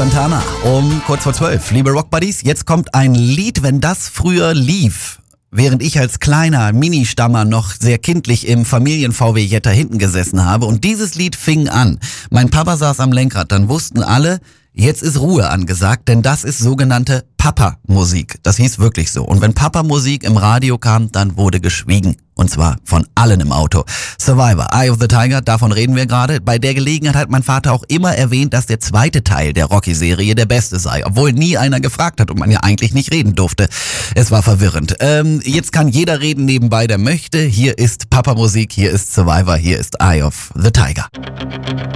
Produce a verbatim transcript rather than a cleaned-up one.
Santana um kurz vor zwölf. Liebe Rockbuddies, jetzt kommt ein Lied, wenn das früher lief. Während ich als kleiner Ministammer noch sehr kindlich im Familien-V W Jetta hinten gesessen habe und dieses Lied fing an. Mein Papa saß am Lenkrad, dann wussten alle, jetzt ist Ruhe angesagt, denn das ist sogenannte Papa-Musik. Das hieß wirklich so. Und wenn Papa-Musik im Radio kam, dann wurde geschwiegen. Und zwar von allen im Auto. Survivor, Eye of the Tiger, davon reden wir gerade. Bei der Gelegenheit hat mein Vater auch immer erwähnt, dass der zweite Teil der Rocky-Serie der beste sei. Obwohl nie einer gefragt hat und man ja eigentlich nicht reden durfte. Es war verwirrend. Ähm, jetzt kann jeder reden nebenbei, der möchte. Hier ist Papa-Musik, hier ist Survivor, hier ist Eye of the Tiger.